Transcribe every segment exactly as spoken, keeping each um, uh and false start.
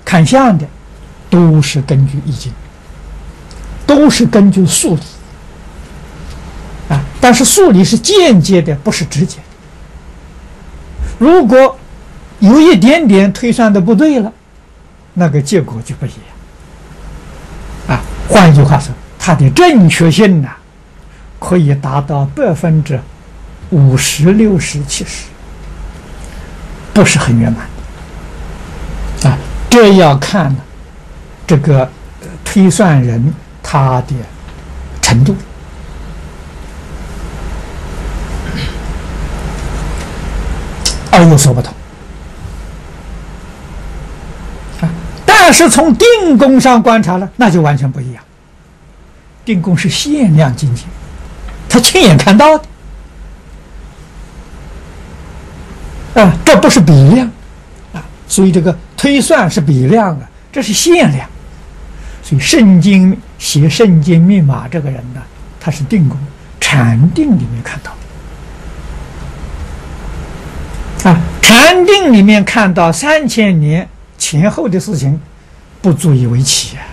看相的，都是根据易经，都是根据数理啊。但是数理是间接的，不是直接的。如果有一点点推算的不对了，那个结果就不一样啊。换一句话说，它的正确性呢、啊，可以达到百分之五十、六十、七十，不是很圆满啊。这要看这个推算人他的程度。而有所不同啊，但是从定功上观察了，那就完全不一样。定功是限量境界，他亲眼看到的啊，这不是比量啊，所以这个推算是比量啊，这是限量。所以圣经写圣经密码这个人呢，他是定功，禅定里面看到。啊，禅定里面看到三千年前后的事情，不足以为奇啊。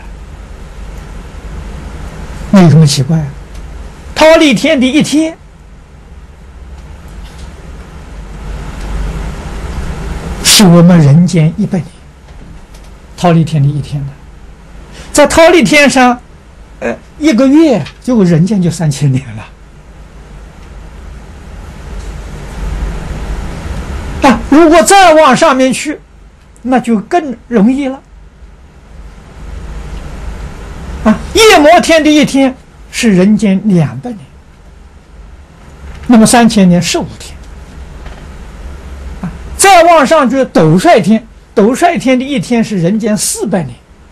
那有什么奇怪啊？忉利天的一天，是我们人间一百年。忉利天的一天呢，在忉利天上，呃，一个月就人间就三千年了。如果再往上面去，那就更容易了。啊，夜摩天的一天是人间两百年，那么三千年十五天。啊，再往上去斗率天，斗率天的一天是人间四百年。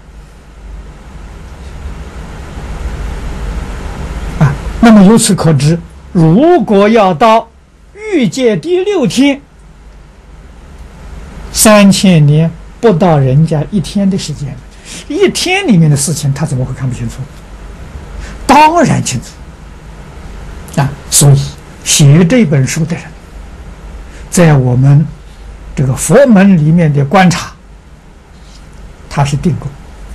啊，那么由此可知，如果要到欲界第六天，三千年不到人家一天的时间，一天里面的事情他怎么会看不清楚？当然清楚啊！所以写这本书的人，在我们这个佛门里面的观察，他是定功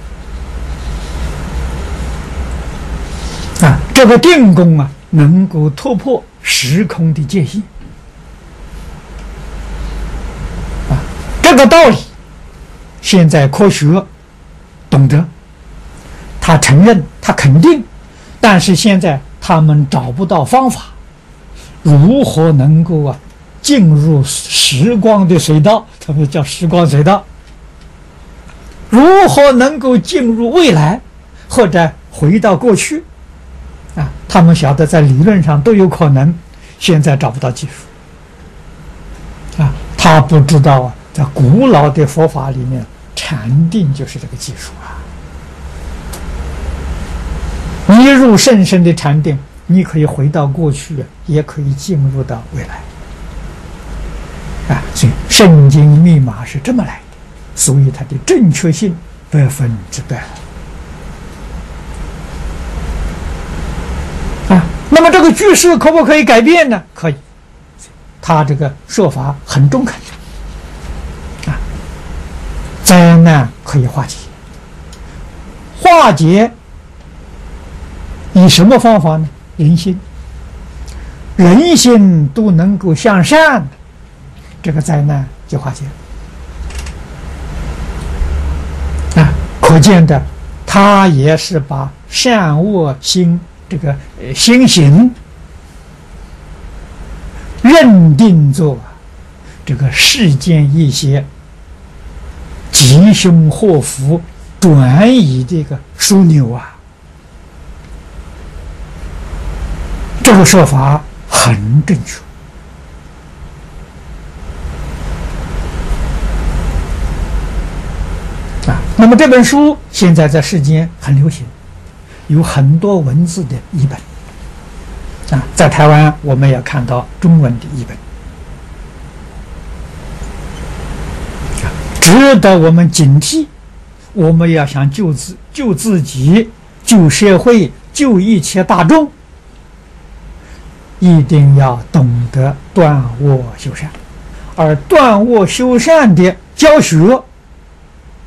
啊，这个定功啊，能够突破时空的界限。这个道理，现在科学懂得，他承认，他肯定，但是现在他们找不到方法，如何能够啊进入时光的隧道？他们叫时光隧道。如何能够进入未来，或者回到过去？啊，他们晓得在理论上都有可能，现在找不到技术。啊，他不知道啊。在古老的佛法里面，禅定就是这个技术啊。你入甚深的禅定，你可以回到过去，也可以进入到未来。啊，所以圣经密码是这么来的，所以它的正确性百分之百。啊，那么这个句式可不可以改变呢？可以，他这个说法很中肯。灾难可以化解，化解以什么方法呢？人心，人心都能够向善，这个灾难就化解了。啊，可见的，他也是把善恶心这个呃心行认定作这个世间一些吉凶祸福转移这个枢纽啊，这个说法很正确啊。那么这本书现在在世间很流行，有很多文字的译本啊，在台湾我们也看到中文的译本。值得我们警惕，我们要想救自救自己、救社会、救一切大众，一定要懂得断恶修善。而断恶修善的教学，